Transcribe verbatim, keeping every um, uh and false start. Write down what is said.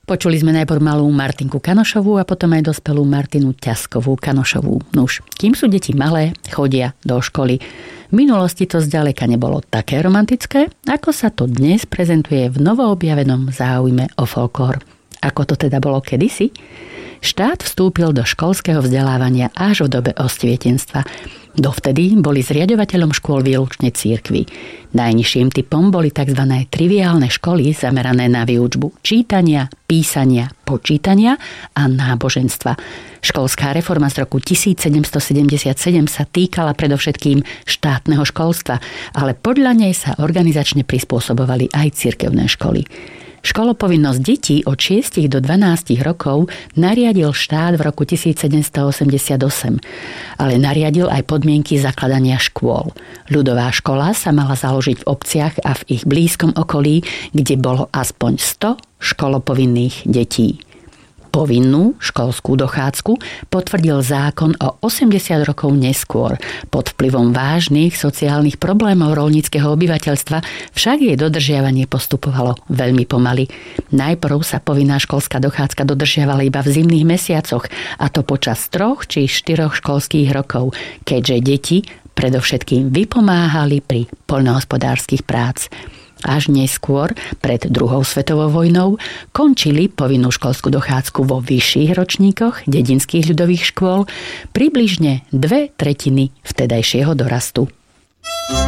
Počuli sme najprv malú Martinku Kanošovú a potom aj dospelú Martinu Ťaskovú Kanošovú. Nuž, kým sú deti malé, chodia do školy. V minulosti to zďaleka nebolo také romantické, ako sa to dnes prezentuje v novoobjavenom záujme o folklór. Ako to teda bolo kedysi? Štát vstúpil do školského vzdelávania až v dobe osvietenstva. Dovtedy boli zriaďovateľom škôl výlučne cirkvi. Najnižším typom boli tzv. Triviálne školy zamerané na výučbu čítania, písania, počítania a náboženstva. Školská reforma z roku tisícsedemstosedemdesiatsedem sa týkala predovšetkým štátneho školstva, ale podľa nej sa organizačne prispôsobovali aj cirkevné školy. Školopovinnosť detí od šiestich do dvanástich rokov nariadil štát v roku tisícsedemstoosemdesiatosem, ale nariadil aj podmienky zakladania škôl. Ľudová škola sa mala založiť v obciach a v ich blízkom okolí, kde bolo aspoň sto školopovinných detí. Povinnú školskú dochádzku potvrdil zákon o osemdesiat rokov neskôr. Pod vplyvom vážnych sociálnych problémov roľníckeho obyvateľstva však jej dodržiavanie postupovalo veľmi pomaly. Najprv sa povinná školská dochádzka dodržiavala iba v zimných mesiacoch, a to počas troch či štyroch školských rokov, keďže deti predovšetkým vypomáhali pri poľnohospodárskych prác. Až neskôr, pred druhou svetovou vojnou, končili povinnú školskú dochádzku vo vyšších ročníkoch dedinských ľudových škôl približne dve tretiny vtedajšieho dorastu.